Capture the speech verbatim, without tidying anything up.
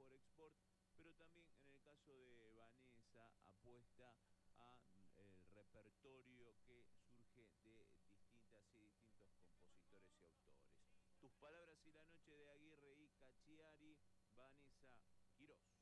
import-export, pero también en el caso de Vanessa apuesta a el repertorio que surge de distintas y distintos compositores y autores. Tus palabras y la noche de Aguirre y Cacciari, Vanessa Quirós.